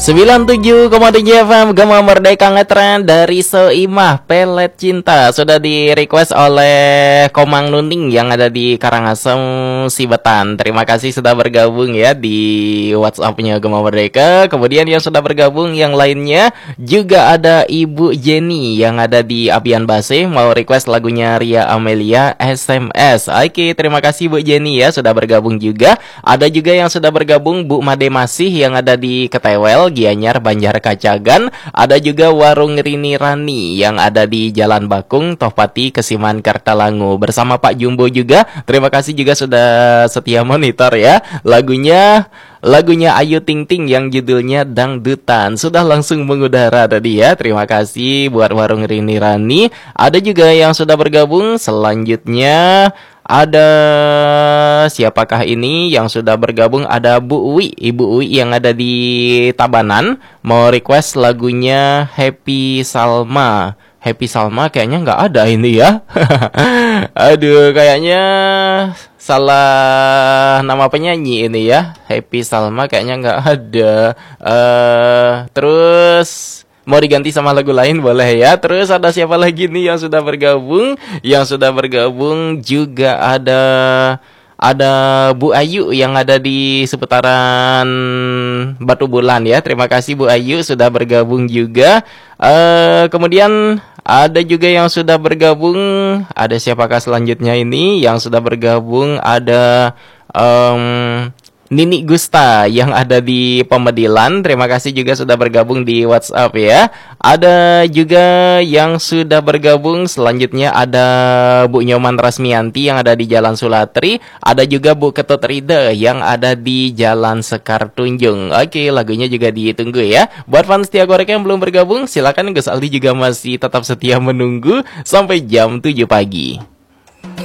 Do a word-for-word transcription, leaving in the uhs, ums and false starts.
sembilan puluh tujuh koma tujuh F M Gema Merdeka Ngetren dari Soimah Pelet Cinta. Sudah di request oleh Komang Nuning yang ada di Karangasem, Sibetan. Terima kasih sudah bergabung ya di WhatsApp-nya Gema Merdeka. Kemudian yang sudah bergabung yang lainnya juga ada Ibu Jenny yang ada di Abian Base, mau request lagunya Ria Amelia S M S. Oke, terima kasih Bu Jenny ya sudah bergabung juga. Ada juga yang sudah bergabung Bu Made Masih yang ada di Ketewel, Gianyar, Banjar Kacagan. Ada juga Warung Rini Rani yang ada di Jalan Bakung, Tohpati, Kesiman, Kartalangu. Bersama Pak Jumbo juga. Terima kasih juga sudah setia monitor ya. Lagunya Lagunya Ayu Ting Ting yang judulnya Dangdutan sudah langsung mengudara tadi ya. Terima kasih buat Warung Rini Rani. Ada juga yang sudah bergabung. Selanjutnya ada siapakah ini yang sudah bergabung? Ada Bu Uwi, Ibu Uwi yang ada di Tabanan, mau request lagunya Happy Salma. Happy Salma kayaknya nggak ada ini ya. Aduh, kayaknya salah nama penyanyi ini ya. Happy Salma kayaknya nggak ada. Uh, terus mau diganti sama lagu lain boleh ya. Terus ada siapa lagi nih yang sudah bergabung? Yang sudah bergabung juga ada ada Bu Ayu yang ada di seputaran Batu Bulan ya. Terima kasih Bu Ayu sudah bergabung juga. Uh, kemudian ada juga yang sudah bergabung. Ada siapakah selanjutnya ini yang sudah bergabung? Ada um, Nini Gusta yang ada di Pemedilan. Terima kasih juga sudah bergabung di WhatsApp ya. Ada juga yang sudah bergabung. Selanjutnya ada Bu Nyoman Rasmianti yang ada di Jalan Sulatri. Ada juga Bu Ketut Rida yang ada di Jalan Sekar Tunjung. Oke, lagunya juga ditunggu ya. Buat fans setia Gorek yang belum bergabung, silakan. Gus Aldi juga masih tetap setia menunggu sampai jam tujuh pagi.